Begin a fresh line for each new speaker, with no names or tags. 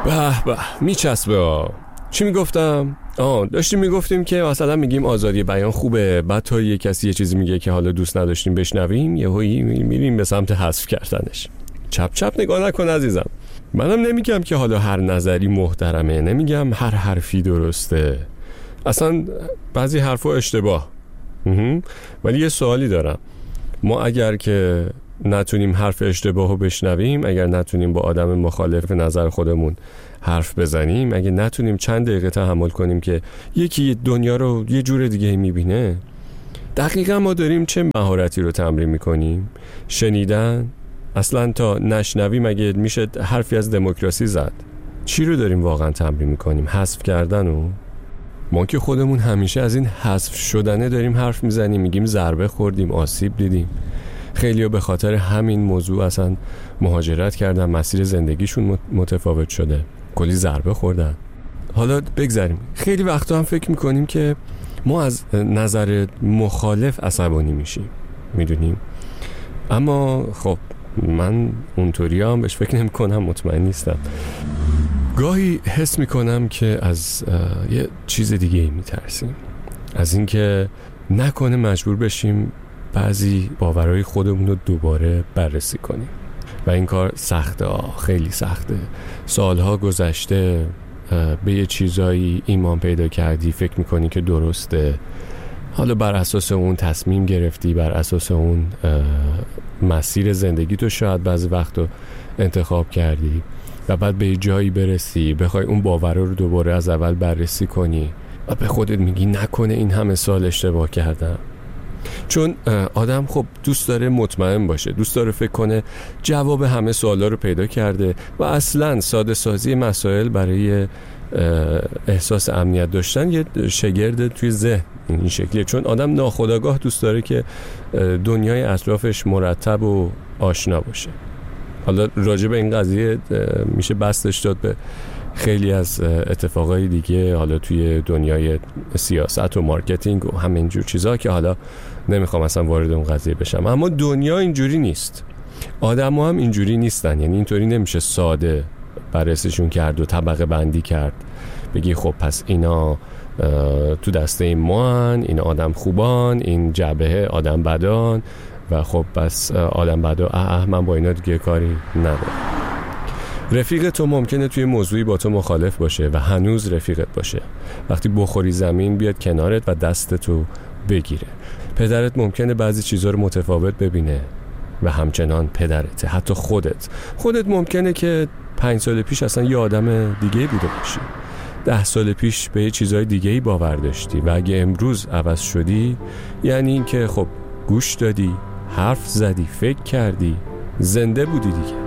به میچسبه. چی میگفتم؟ داشتیم میگفتیم که مثلا میگیم آزادی بیان خوبه، بعد تا یه کسی یه چیزی میگه که حالا دوست نداشتیم بشنویم، یهویی میریم به سمت حذف کردنش. چپ چپ نگاه نکن عزیزم. منم نمیگم که حالا هر نظری محترمه، نمیگم هر حرفی درسته، اصلا بعضی حرفا اشتباه. ولی یه سوالی دارم. ما اگر که نتونیم حرف اشتباهو بشنویم، اگر نتونیم با آدم مخالف نظر خودمون حرف بزنیم، اگه نتونیم چند دقیقه تحمل کنیم که یکی دنیا رو یه جور دیگه میبینه، دقیقا ما داریم چه مهارتی رو تمرین میکنیم؟ شنیدن؟ اصلا تا نشنویم اگه میشه حرفی از دموکراسی زد. چی رو داریم واقعا تمرین میکنیم؟ حذف کردن رو؟ ما که خودمون همیشه از این حذف شدنه داریم حرف میزنیم، میگیم ضربه خوردیم، آسیب دیدیم. خیلی‌ها به خاطر همین موضوع اصلا مهاجرت کردن، مسیر زندگیشون متفاوت شده، کلی ضربه خوردن. حالا بگذاریم. خیلی وقتا هم فکر میکنیم که ما از نظر مخالف عصبانی میشیم، میدونیم. اما خب من اونطوری هم بهش فکر نمی کنم، مطمئن نیستم. گاهی حس میکنم که از یه چیز دیگه میترسیم، از اینکه نکنه مجبور بشیم بعضی باورهای خودمون رو دوباره بررسی کنیم. و این کار سخته، خیلی سخته. سالها گذشته به یه چیزایی ایمان پیدا کردی، فکر میکنی که درسته، حالا بر اساس اون تصمیم گرفتی، بر اساس اون مسیر زندگی تو شاید بعضی وقت رو انتخاب کردی و بعد به یه جایی برسی بخوای اون باور رو دوباره از اول بررسی کنی و به خودت میگی نکنه این همه سال اشتباه کردم. چون آدم خب دوست داره مطمئن باشه، دوست داره فکر کنه جواب همه سوالا رو پیدا کرده و اصلا ساده سازی مسائل برای احساس امنیت داشتن یه شگرد توی ذهن این شکلیه. چون آدم ناخودآگاه دوست داره که دنیای اطرافش مرتب و آشنا باشه. حالا راجع به این قضیه میشه بستش داد به خیلی از اتفاقای دیگه، حالا توی دنیای سیاست و مارکتینگ و همین جور چیزا که حالا نمیخوام اصلا وارد اون قضیه بشم. اما دنیا اینجوری نیست، آدم‌ها هم اینجوری نیستن. یعنی اینطوری نمیشه ساده بررسیشون کرد و طبقه بندی کرد، بگی خب پس اینا تو دسته ما هن، این آدم خوبان، این جبهه آدم بدان و خب پس آدم بدا من با اینا دیگه کاری ندارم. رفیق تو ممکنه توی موضوعی با تو مخالف باشه و هنوز رفیقت باشه. وقتی بخوری زمین بیاد کنارت و دست تو بگیره. پدرت ممکنه بعضی چیزا رو متفاوت ببینه و همچنان پدرته. حتی خودت ممکنه که 5 سال پیش اصلا یه آدم دیگه بوده باشی، 10 سال پیش به یه چیزای دیگه‌ای باور داشتی و اگه امروز عوض شدی یعنی این که خب گوش دادی، حرف زدی، فکر کردی، زنده بودی دیگه.